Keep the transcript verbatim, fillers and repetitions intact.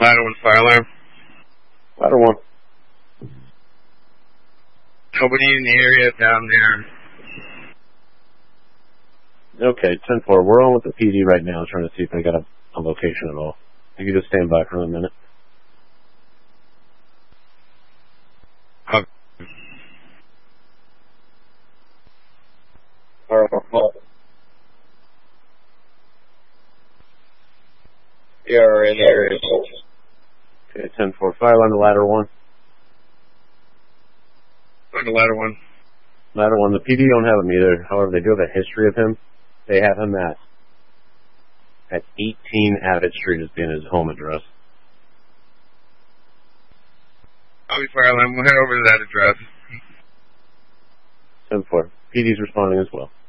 Ladder one fire alarm. Ladder one. Nobody in the area down there. Okay, ten four. We're on with the P D right now, trying to see if they got a, a location at all. You can just stand by for a minute. Okay. You're in the area. Okay, ten four. Fire alarm to ladder one. On the ladder one. Ladder one. The P D don't have him either. However, they do have a history of him. They have him at at eighteen Abbott Street as being his home address. I'll be fire alarm. We'll head over to that address. ten four. P D's responding as well.